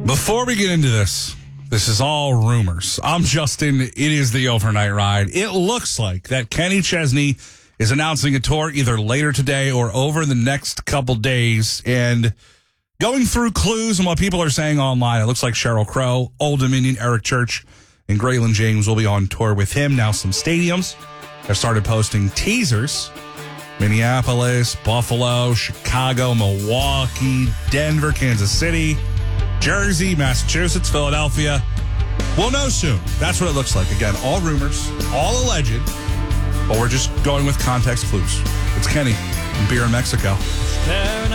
Before we get into this is all rumors. I'm Justin. It is the overnight ride. It looks like that Kenny Chesney is announcing a tour either later today or over the next couple days. And going through clues and what people are saying online, it looks like Sheryl Crow, Old Dominion, Eric Church, and Graylin James will be on tour with him. Now some stadiums have started posting teasers. Minneapolis, Buffalo, Chicago, Milwaukee, Denver, Kansas City, Jersey, Massachusetts, Philadelphia. We'll know soon. That's what it looks like. Again, all rumors, all alleged, but we're just going with context clues. It's Kenny from Beer in Mexico.